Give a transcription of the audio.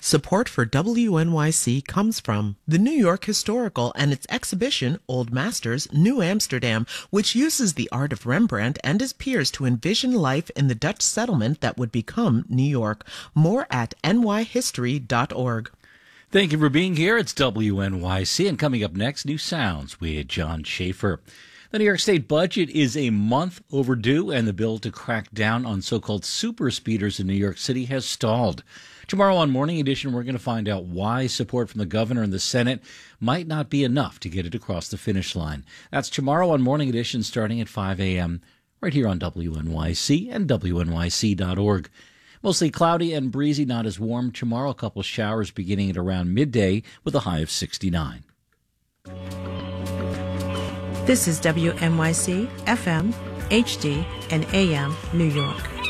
Support for WNYC comes from the New York Historical and its exhibition, Old Masters, New Amsterdam, which uses the art of Rembrandt and his peers to envision life in the Dutch settlement that would become New York. More at nyhistory.org. Thank you for being here. It's WNYC, and coming up next, New Sounds with John Schaefer. The New York State budget is a month overdue, and the bill to crack down on so-called super speeders in New York City has stalled. Tomorrow on Morning Edition, we're going to find out why support from the governor and the Senate might not be enough to get it across the finish line. That's tomorrow on Morning Edition starting at 5 a.m. right here on WNYC and WNYC.org. Mostly cloudy and breezy, not as warm. Tomorrow, a couple showers beginning at around midday with a high of 69. This is WNYC, FM, HD, and AM, New York.